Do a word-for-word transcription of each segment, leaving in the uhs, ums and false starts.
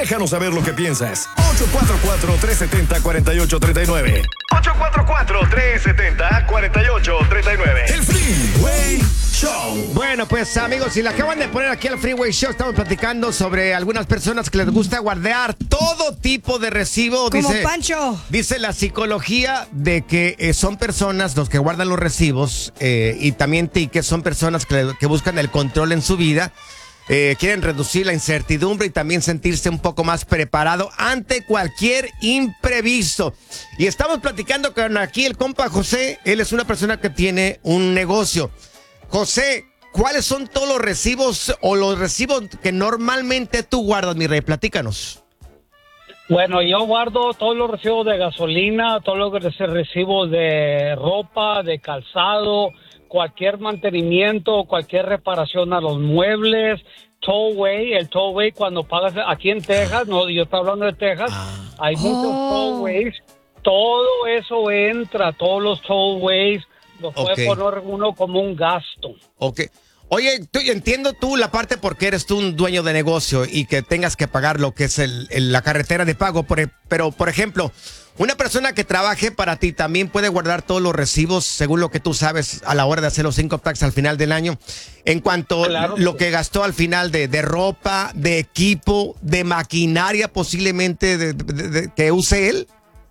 Déjanos saber lo que piensas. ocho cuatro cuatro, tres siete cero, cuatro ocho tres nueve. ocho cuatro cuatro, tres siete cero, cuatro ocho tres nueve. El Freeway Show. Bueno, pues amigos, si le acaban de poner aquí al Freeway Show, estamos platicando sobre algunas personas que les gusta guardar todo tipo de recibo. Como dice, Pancho. Dice la psicología de que eh, son personas los que guardan los recibos eh, y también te, que son personas que, que buscan el control en su vida. Eh, quieren reducir la incertidumbre y también sentirse un poco más preparado ante cualquier imprevisto. Y estamos platicando con aquí el compa José. Él es una persona que tiene un negocio. José, ¿cuáles son todos los recibos o los recibos que normalmente tú guardas, mi rey? Platícanos. Bueno, yo guardo todos los recibos de gasolina, todos los recibos de ropa, de calzado, cualquier mantenimiento, cualquier reparación a los muebles, towaway, el towaway cuando pagas aquí en Texas, no, yo estoy hablando de Texas, ah. hay muchos oh. towaways, todo eso entra, todos los towaways, los okay. puede poner uno como un gasto. Ok. Oye, tú, entiendo tú la parte porque eres tú un dueño de negocio y que tengas que pagar lo que es el, el, la carretera de pago, por, pero por ejemplo, una persona que trabaje para ti también puede guardar todos los recibos según lo que tú sabes a la hora de hacer los income tax al final del año, en cuanto claro, lo que gastó al final de, de ropa, de equipo, de maquinaria posiblemente de, de, de, que use él.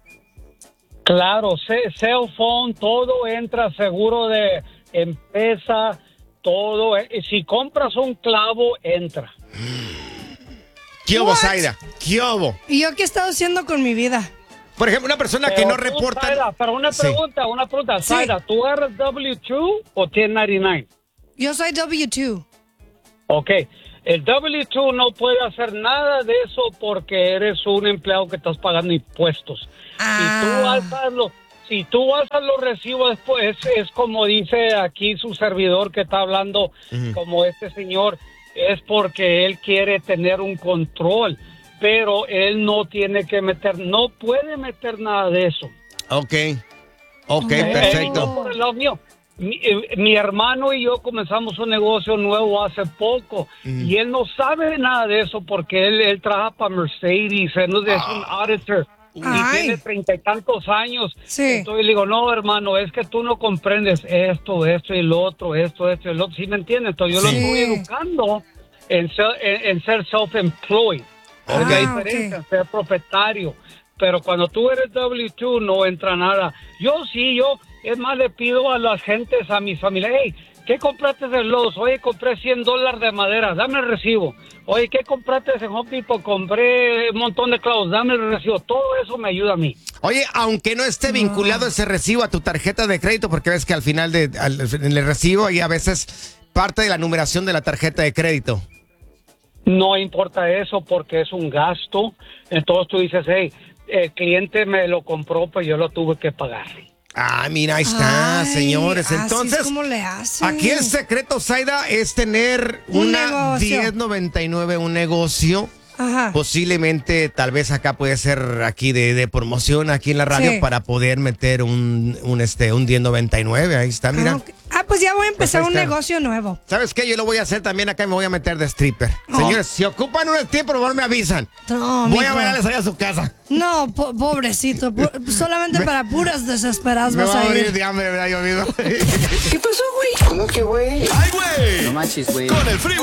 Claro, cell phone, todo entra, seguro de empresa, todo. Si compras un clavo, entra. ¿Qué hubo, Zaira? ¿Qué hubo? ¿Y yo qué he estado haciendo con mi vida? Por ejemplo, una persona pero que no reporta... Zaira, pero una pregunta, sí. una pregunta. Sí. Zaira, ¿tú eres W dos o diez noventa y nueve? Yo soy W dos. Ok. El W dos no puede hacer nada de eso porque eres un empleado que estás pagando impuestos. Ah. Si tú alzas los, si tú alzas los recibos después, es como dice aquí su servidor que está hablando, uh-huh. como este señor, es porque él quiere tener un control, pero él no tiene que meter, no puede meter nada de eso. Ok, ok, eh, perfecto. No por el lado mío. Mi, eh, mi hermano y yo comenzamos un negocio nuevo hace poco mm. y él no sabe nada de eso porque él, él trabaja para Mercedes, él es ah. un auditor y Ay. tiene treinta y tantos años. Sí. Entonces le digo, no, hermano, es que tú no comprendes esto, esto y lo otro, esto, esto y lo otro. ¿Sí me entiendes? Entonces yo sí. lo estoy educando en ser, en, en ser self-employed. Ah, es la diferencia, okay. ser propietario. Pero cuando tú eres W dos no entra nada. Yo sí, yo... Es más, le pido a las gentes, a mis familiares, hey, ¿qué compraste de Lowe's? Oye, compré cien dólares de madera, dame el recibo. Oye, ¿qué compraste en Home Depot? Compré un montón de clavos, dame el recibo. Todo eso me ayuda a mí. Oye, aunque no esté vinculado no. ese recibo a tu tarjeta de crédito, porque ves que al final de, al, en el recibo hay a veces parte de la numeración de la tarjeta de crédito. No importa eso porque es un gasto. Entonces tú dices, hey, el cliente me lo compró, pues yo lo tuve que pagar. Ah, mira, ahí está, Ay, señores. Entonces, ¿cómo le hacen? Aquí el secreto, Zaida, es tener un una negocio. diez noventa y nueve, un negocio. Ajá. Posiblemente, tal vez acá puede ser aquí de, de promoción aquí en la radio sí. para poder meter un, un, este, un diez noventa y nueve. Ahí está, mira. Ah, okay. ah, pues ya voy a empezar pues un negocio nuevo. ¿Sabes qué? Yo lo voy a hacer también acá y me voy a meter de stripper. Oh. Señores, si ocupan un stripper, por favor me avisan. No, voy a bailarles allá a su casa. No, po pobrecito. Po solamente me, para puras desesperadas me vas va a ir. Me va a morir de hambre, ¿verdad? Yo mismo. ¿Qué pasó, güey? ¿Cómo que, güey? ¡Ay, güey! No manches, güey. Con el Freeway